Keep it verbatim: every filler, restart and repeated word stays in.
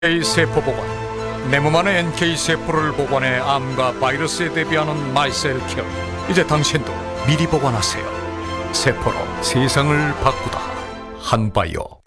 엔케이 세포 보관. 내 몸 안에 엔케이 세포를 보관해 암과 바이러스에 대비하는 마이셀 케어. 이제 당신도 미리 보관하세요. 세포로 세상을 바꾸다. 한바이오.